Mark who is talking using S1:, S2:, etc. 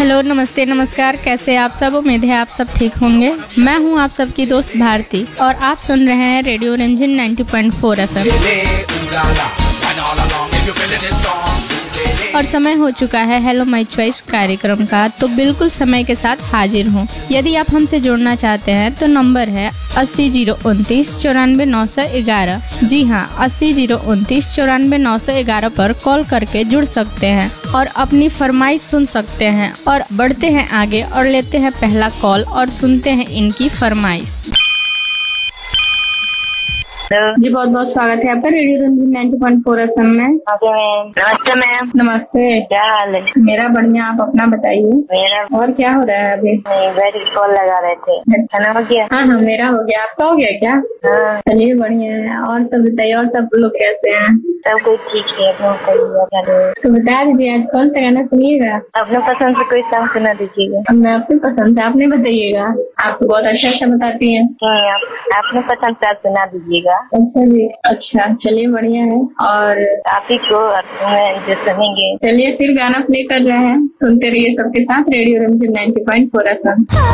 S1: Hello, नमस्ते, नमस्कार। कैसे आप सब? उम्मीद है आप सब ठीक होंगे। मैं हूं आप सबकी दोस्त भारती और आप सुन रहे हैं रेडियो रिमझिम 90.4 FM। और समय हो चुका है हेलो माय चॉइस कार्यक्रम का, तो बिल्कुल समय के साथ हाजिर हूँ। यदि आप हमसे जुड़ना चाहते हैं तो नंबर है 80 029 94 911। जी हाँ, 80 029 94 911 पर कॉल करके जुड़ सकते हैं और अपनी फरमाइश सुन सकते हैं। और बढ़ते हैं आगे और लेते हैं पहला कॉल और सुनते हैं इनकी फरमाइश।
S2: जी बहुत बहुत स्वागत है आपका रेडियो रिमझिम 90.4 FM में।
S3: नमस्ते मैम।
S2: नमस्ते,
S3: क्या हाल है?
S2: मेरा बढ़िया, आप अपना बताइए।
S3: मेरा
S2: और क्या हो रहा है अभी?
S3: बैठ कॉल लगा रहे थे। खाना हो गया?
S2: हाँ, मेरा हो गया, आपका हो गया क्या?
S3: हाँ।
S2: चलिए बढ़िया है। और सब बताइए, और सब लोग कैसे हैं?
S3: सब कुछ ठीक है।
S2: तो बता दीजिए, आज कौन सा गाना सुनिएगा?
S3: अपने पसंद से कोई सॉन्ग सुना दीजिएगा।
S2: मैं अपनी पसंद से, आपने बताइएगा। आप तो बहुत अच्छा बताती हैं।
S3: आपने पसंद से सुना दीजिएगा।
S2: अच्छा जी, अच्छा, चलिए बढ़िया है। और
S3: आप ही को जो सुनेंगे।
S2: चलिए फिर गाना प्ले कर रहे हैं, सुनते रहिए सबके साथ रेडियो रिमझिम 90.4 FM।